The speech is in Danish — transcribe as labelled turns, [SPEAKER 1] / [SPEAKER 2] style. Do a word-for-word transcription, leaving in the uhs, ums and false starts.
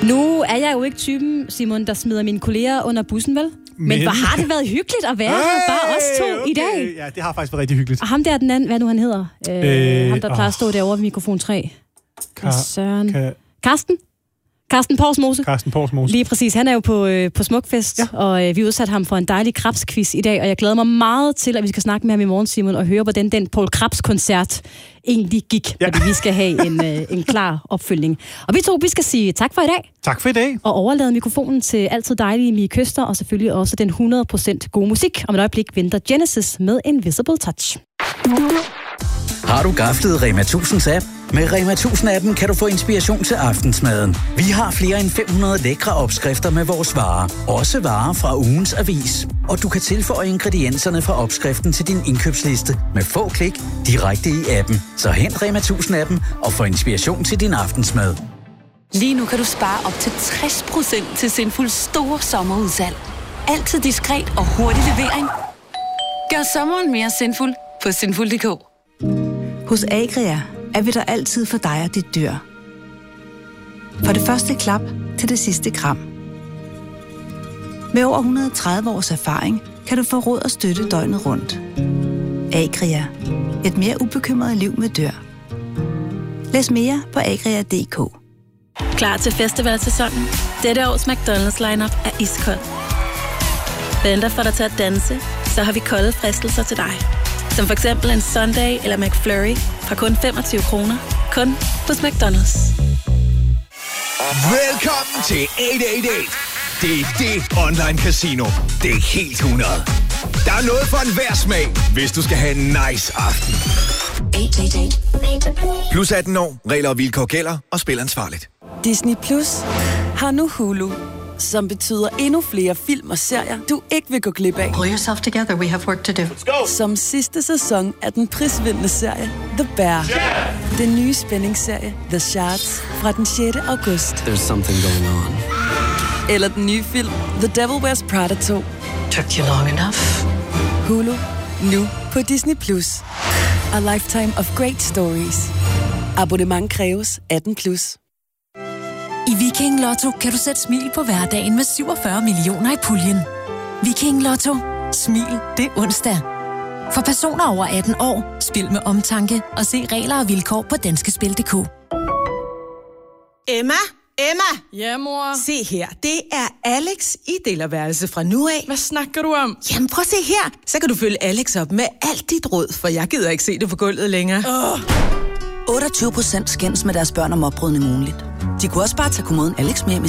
[SPEAKER 1] Nu er jeg jo ikke typen, Simon, der smider mine kolleger under bussen, vel? Men, Men hvor har det været hyggeligt at være hey, her, bare os to okay. i dag.
[SPEAKER 2] Ja, det har faktisk været rigtig hyggeligt.
[SPEAKER 1] Og ham der, den anden, hvad nu han hedder? Øh, øh, ham, der plejer at stå derovre ved mikrofon tre. Ka- Søren. Ka- Karsten? Karsten Porsmose.
[SPEAKER 2] Karsten Porsmose.
[SPEAKER 1] Lige præcis. Han er jo på, øh, på Smukfest, ja. og øh, vi udsat ham for en dejlig Krabs-quiz i dag, og jeg glæder mig meget til, at vi skal snakke med ham i morgen, Simon, og høre, hvordan den Poul Krebs-koncert egentlig gik, ja. fordi vi skal have en, øh, en klar opfølgning. Og vi to, vi skal sige tak for i dag.
[SPEAKER 2] Tak for i dag.
[SPEAKER 1] Og overlade mikrofonen til altid dejlige Mie Køster, og selvfølgelig også den hundrede procent gode musik. Om et øjeblik venter Genesis med Invisible Touch.
[SPEAKER 3] Har du gaflet Rema tusinds app? Med Rema tusind-appen kan du få inspiration til aftensmaden. Vi har flere end fem hundrede lækre opskrifter med vores varer. Også varer fra ugens avis. Og du kan tilføje ingredienserne fra opskriften til din indkøbsliste med få klik direkte i appen. Så hent Rema tusind-appen og få inspiration til din aftensmad.
[SPEAKER 4] Lige nu kan du spare op til tres procent til Sinful store sommerudsalg. Altid diskret og hurtig levering. Gør sommeren mere sinful på sinful punktum d k.
[SPEAKER 5] Hos Agria er vi der altid for dig og dit dyr. Fra det første klap til det sidste kram. Med over et hundrede og tredive års erfaring kan du få råd og støtte døgnet rundt. Agria. Et mere ubekymret liv med dyr. Læs mere på agria punktum d k.
[SPEAKER 6] Klar til festivalsæsonen? Dette års McDonald's lineup er iskold. Venter for dig til at danse, så har vi kolde fristelser til dig. Som for eksempel en Sunday eller McFlurry fra kun femogtyve kroner. Kun hos McDonald's.
[SPEAKER 7] Velkommen til otte otte otte. Det er det online casino. Det er helt hundrede. Der er noget for enhver smag, hvis du skal have en nice aften. Plus atten år. Regler og vilkår gælder, og spil ansvarligt.
[SPEAKER 8] Disney Plus har nu Hulu, som betyder endnu flere film og serier, du ikke vil gå glip af.
[SPEAKER 9] Pull yourself together, we have work to do. Let's go!
[SPEAKER 8] Som sidste sæson af den prisvindende serie The Bear. Yeah! Den nye spændingsserie The Shards fra den sjette august.
[SPEAKER 10] There's something going on.
[SPEAKER 8] Eller den nye film The Devil Wears Prada to.
[SPEAKER 9] Took you long enough.
[SPEAKER 8] Hulu, nu på Disney Plus. A lifetime of great stories. Abonnement kræves atten plus.
[SPEAKER 11] I Viking Lotto kan du sætte smil på hverdagen med syvogfyrre millioner i puljen. Viking Lotto. Smil, det er onsdag. For personer over atten år, spil med omtanke og se regler og vilkår på danskespil punktum d k.
[SPEAKER 12] Emma? Emma?
[SPEAKER 13] Ja, mor?
[SPEAKER 12] Se her, det er Alex i delerværelse fra nu af.
[SPEAKER 13] Hvad snakker du om?
[SPEAKER 12] Jamen prøv at se her, så kan du følge Alex op med alt dit råd, for jeg gider ikke se det på gulvet længere.
[SPEAKER 13] Oh.
[SPEAKER 5] otteogtyve procent skændes med deres børn om opbrydning ugenligt. De kunne også bare tage kommoden Alex med hjem i